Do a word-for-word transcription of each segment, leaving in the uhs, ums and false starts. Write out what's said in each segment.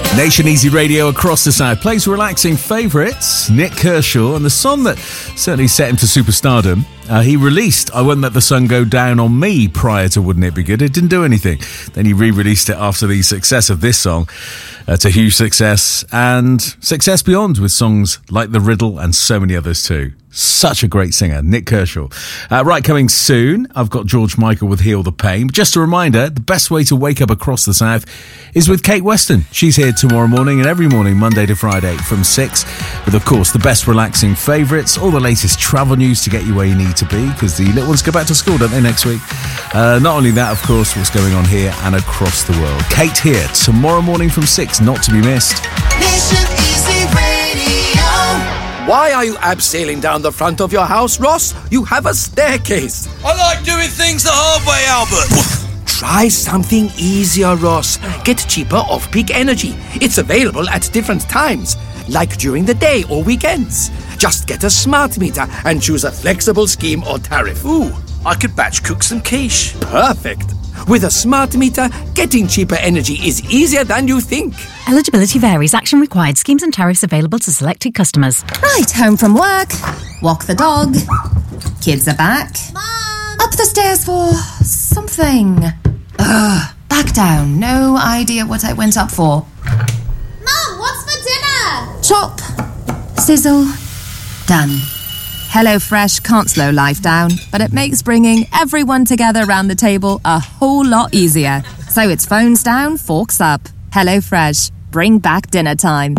Nation Easy Radio across the South plays relaxing favourites. Nik Kershaw, and the song that certainly set him to superstardom. Uh, he released I Won't Let the Sun Go Down on Me prior to Wouldn't It Be Good. It didn't do anything. Then he re-released it after the success of this song. Uh, to huge success and success beyond with songs like The Riddle and so many others too. Such a great singer, Nik Kershaw. Uh, right, coming soon, I've got George Michael with Heal the Pain. But just a reminder, the best way to wake up across the South is with Kate Weston. She's here tomorrow morning and every morning, Monday to Friday from six. With, of course, the best relaxing favourites, all the latest travel news to get you where you need to be, because the little ones go back to school, don't they, next week? Uh, not only that, of course, what's going on here and across the world. Kate here tomorrow morning from six, not to be missed. Nation Easy Radio. Why are you abseiling down the front of your house, Ross? You have a staircase. I like doing things the hard way, Albert. Try something easier, Ross. Get cheaper off-peak energy. It's available at different times, like during the day or weekends. Just get a smart meter and choose a flexible scheme or tariff. Ooh, I could batch cook some quiche. Perfect. With a smart meter, getting cheaper energy is easier than you think. Eligibility varies. Action required. Schemes and tariffs available to selected customers. Right, home from work. Walk the dog. Kids are back. Mom! Up the stairs for something. Ugh, back down. No idea what I went up for. Mom, what's for dinner? Chop. Sizzle. Done. HelloFresh can't slow life down, but it makes bringing everyone together around the table a whole lot easier. So it's phones down, forks up. HelloFresh. Bring back dinner time.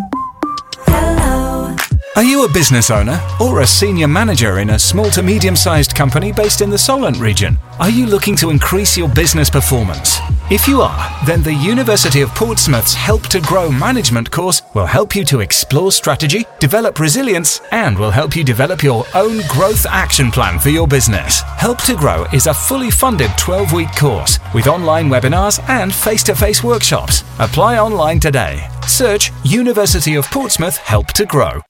Are you a business owner or a senior manager in a small to medium-sized company based in the Solent region? Are you looking to increase your business performance? If you are, then the University of Portsmouth's Help to Grow management course will help you to explore strategy, develop resilience, and will help you develop your own growth action plan for your business. Help to Grow is a fully funded twelve-week course with online webinars and face-to-face workshops. Apply online today. Search University of Portsmouth Help to Grow.